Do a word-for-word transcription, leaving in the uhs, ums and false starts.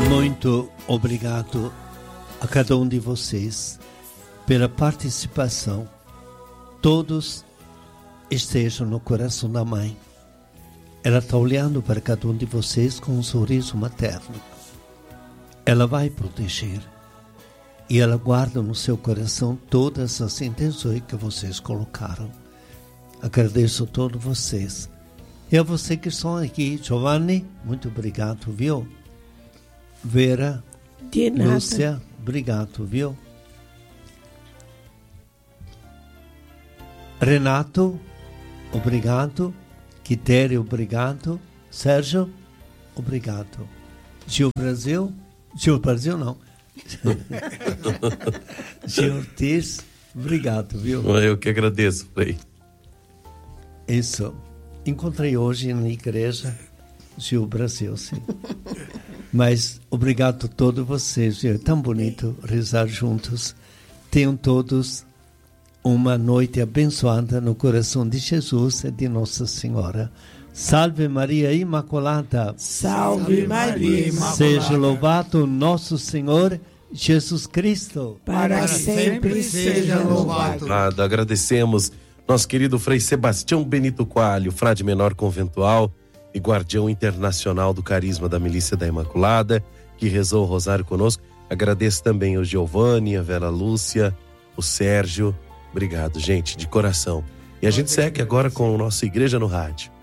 Muito obrigado a cada um de vocês pela participação. Todos estejam no coração da mãe. Ela está olhando para cada um de vocês com um sorriso materno. Ela vai proteger. E ela guarda no seu coração todas as intenções que vocês colocaram. Agradeço a todos vocês. E a você que estão aqui, Giovanni, muito obrigado, viu? Vera, de nada. Lúcia, obrigado, viu? Renato, obrigado. Quitério, obrigado. Sérgio, obrigado. Gil Brasil, Gil Brasil não. Gil Ortiz, obrigado, viu? Eu que agradeço, Frei. Isso. Encontrei hoje na igreja Gil Brasil, sim. Mas obrigado a todos vocês. É tão bonito rezar juntos. Tenham todos uma noite abençoada no coração de Jesus e de Nossa Senhora. Salve Maria Imaculada. Salve Maria Imaculada. Seja louvado nosso Senhor Jesus Cristo. Para sempre seja louvado. Nada, agradecemos nosso querido Frei Sebastião Benito Coalho, frade menor conventual e guardião internacional do carisma da Milícia da Imaculada, que rezou o rosário conosco. Agradeço também o Giovanni, a Vera Lúcia, o Sérgio. Obrigado, gente, de coração. E a gente segue agora com a nossa Igreja no Rádio.